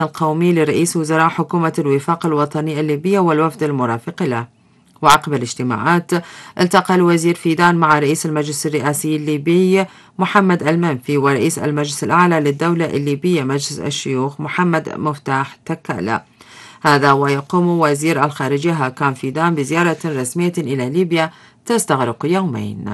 القومي لرئيس وزراء حكومة الوفاق الوطني الليبية والوفد المرافق له. وعقب الاجتماعات التقى الوزير فيدان مع رئيس المجلس الرئاسي الليبي محمد المنفي ورئيس المجلس الأعلى للدولة الليبية مجلس الشيوخ محمد مفتاح تكالا. هذا ويقوم وزير الخارجية هاكان فيدان بزيارة رسمية إلى ليبيا تستغرق يومين.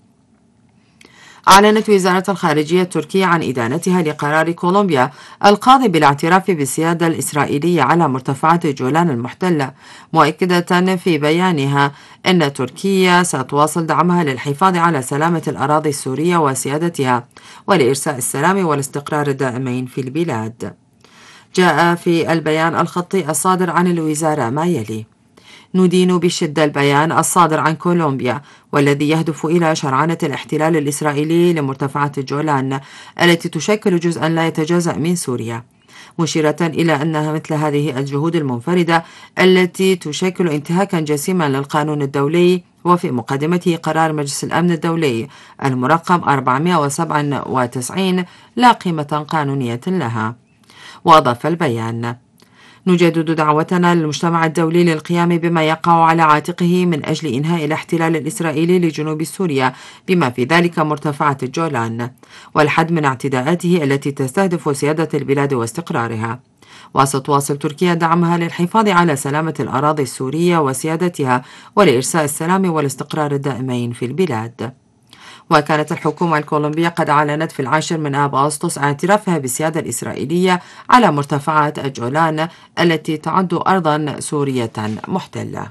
أعلنت وزارة الخارجية التركية عن إدانتها لقرار كولومبيا القاضي بالاعتراف بالسيادة الإسرائيلية على مرتفعات جولان المحتلة، مؤكدة في بيانها أن تركيا ستواصل دعمها للحفاظ على سلامة الأراضي السورية وسيادتها ولإرساء السلام والاستقرار الدائمين في البلاد. جاء في البيان الخطي الصادر عن الوزارة ما يلي: ندين بشدة البيان الصادر عن كولومبيا والذي يهدف إلى شرعنة الاحتلال الإسرائيلي لمرتفعات الجولان التي تشكل جزءا لا يتجزأ من سوريا، مشيرة إلى أنها مثل هذه الجهود المنفردة التي تشكل انتهاكا جسيما للقانون الدولي وفي مقدمته قرار مجلس الأمن الدولي المرقم 497 لا قيمة قانونية لها. وأضاف البيان: نجدد دعوتنا للمجتمع الدولي للقيام بما يقع على عاتقه من أجل إنهاء الاحتلال الإسرائيلي لجنوب سوريا بما في ذلك مرتفعات الجولان، والحد من اعتداءاته التي تستهدف سيادة البلاد واستقرارها. وستواصل تركيا دعمها للحفاظ على سلامة الأراضي السورية وسيادتها ولإرساء السلام والاستقرار الدائمين في البلاد. وكانت الحكومة الكولومبية قد أعلنت في 10 أغسطس اعترافها بالسيادة الإسرائيلية على مرتفعات الجولان التي تعد أرضا سورية محتلة.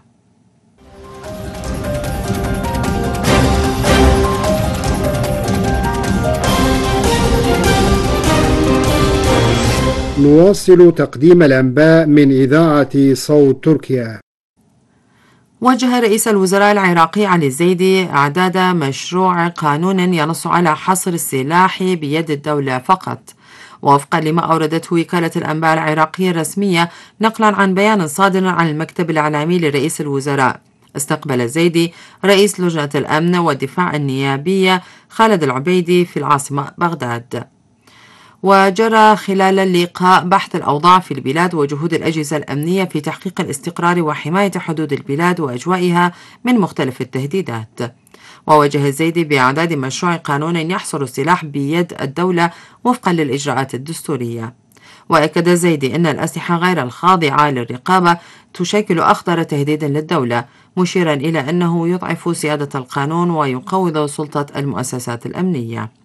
نواصل تقديم الأنباء من إذاعة صوت تركيا. وجه رئيس الوزراء العراقي علي الزيدي إعداد مشروع قانون ينص على حصر السلاح بيد الدولة فقط، وفقا لما أوردته وكالة الأنباء العراقية الرسمية نقلا عن بيان صادر عن المكتب الإعلامي لرئيس الوزراء. استقبل الزيدي رئيس لجنة الأمن والدفاع النيابية خالد العبيدي في العاصمة بغداد، وجرى خلال اللقاء بحث الأوضاع في البلاد وجهود الأجهزة الأمنية في تحقيق الاستقرار وحماية حدود البلاد وأجوائها من مختلف التهديدات. ووجه الزيدي بإعداد مشروع قانون يحصر السلاح بيد الدولة وفقا للإجراءات الدستورية. وأكد الزيدي أن الأسلحة غير الخاضعة للرقابة تشكل أخطر تهديد للدولة، مشيرا إلى أنه يضعف سيادة القانون ويقوض سلطة المؤسسات الأمنية.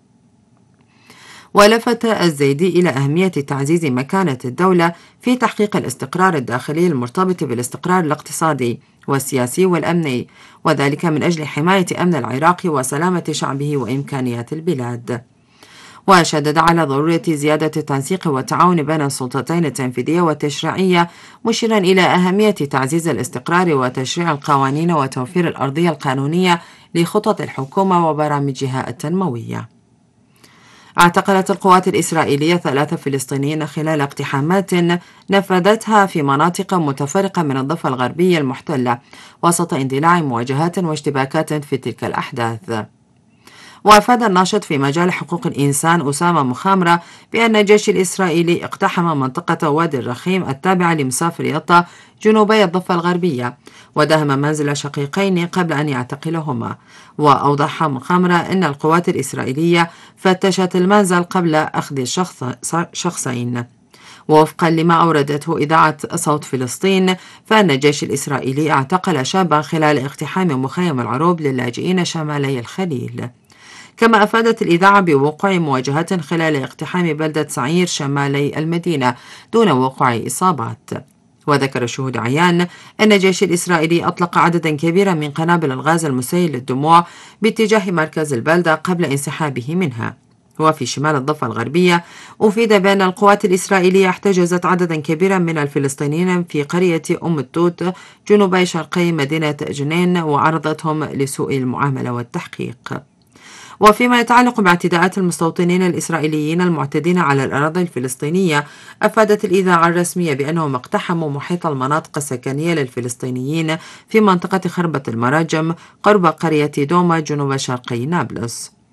ولفت الزيدي إلى أهمية تعزيز مكانة الدولة في تحقيق الاستقرار الداخلي المرتبط بالاستقرار الاقتصادي والسياسي والأمني، وذلك من أجل حماية أمن العراق وسلامة شعبه وإمكانيات البلاد. وشدد على ضرورة زيادة التنسيق والتعاون بين السلطتين التنفيذية والتشريعية، مشيرا إلى أهمية تعزيز الاستقرار وتشريع القوانين وتوفير الأرضية القانونية لخطط الحكومة وبرامجها التنموية. اعتقلت القوات الإسرائيلية 3 فلسطينيين خلال اقتحامات نفذتها في مناطق متفرقة من الضفة الغربية المحتلة وسط اندلاع مواجهات واشتباكات في تلك الأحداث. وأفاد الناشط في مجال حقوق الإنسان أسامة مخامرة بأن الجيش الإسرائيلي اقتحم منطقة وادي الرخيم التابعة لمسافر يطا جنوبي الضفة الغربية ودهم منزل شقيقين قبل أن يعتقلهما. وأوضح مخامرة أن القوات الإسرائيلية فتشت المنزل قبل أخذ شخصين. ووفقا لما أوردته إذاعة صوت فلسطين فإن الجيش الإسرائيلي اعتقل شابا خلال اقتحام مخيم العروب للاجئين شمالي الخليل. كما أفادت الإذاعة بوقوع مواجهات خلال اقتحام بلدة سعير شمالي المدينة دون وقوع إصابات. وذكر شهود عيان أن الجيش الإسرائيلي أطلق عددا كبيرا من قنابل الغاز المسيل للدموع باتجاه مركز البلدة قبل انسحابه منها. وفي شمال الضفة الغربية أفيد بأن القوات الإسرائيلية احتجزت عددا كبيرا من الفلسطينيين في قرية أم التوت جنوبي شرقي مدينة جنين وعرضتهم لسوء المعاملة والتحقيق. وفيما يتعلق باعتداءات المستوطنين الإسرائيليين المعتدين على الأراضي الفلسطينية، أفادت الإذاعة الرسمية بأنهم اقتحموا محيط المناطق السكنية للفلسطينيين في منطقة خربة المراجم قرب قرية دوما جنوب شرقي نابلس.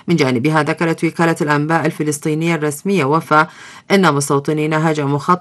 من جانبها ذكرت وكالة الأنباء الفلسطينية الرسمية وفا أن مستوطنين هاجموا خط